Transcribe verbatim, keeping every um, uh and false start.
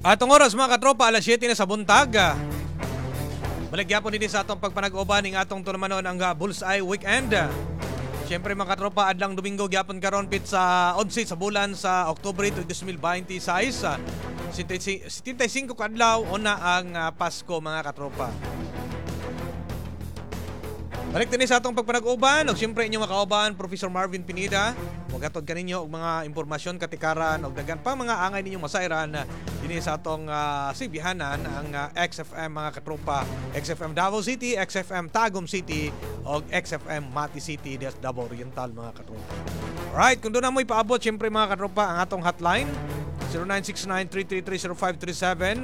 Atong oras mga katropa, alas siyete na sa buntag. Baligya po nini sa atong pagpanag-uban ng atong tulamanon ang uh, Bullseye Weekend. Siyempre mga katropa, adlang Domingo gyapon karon pit sa onse sa bulan sa Oktubre two thousand twenty-six. seventy-five kadlaw una ang uh, Pasko mga katropa. Balik din sa atong pagpanag-uban ug siyempre inyong makauban Professor Marvin Pineda. Magatod kaninyo og mga impormasyon katikaran og daghan pa mga angay ninyong masayran dinhi sa atong uh, sibihanan ang uh, X F M mga katropa. X F M Davao City, X F M Tagum City og X F M Mati City des Davao Oriental mga katropa. Alright, kung doon na mo ipaabot siyempre mga katropa ang atong hotline zero nine six nine three three three zero five three seven